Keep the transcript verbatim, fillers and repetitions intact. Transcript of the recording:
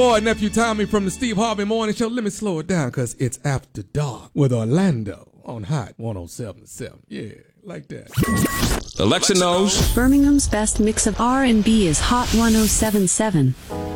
Boy, nephew Tommy from the Steve Harvey Morning Show. Let me slow it down because it's After Dark with Orlando on Hot one oh seven point seven. Yeah, like that. Alexa knows Birmingham's best mix of R and B is Hot one oh seven point seven.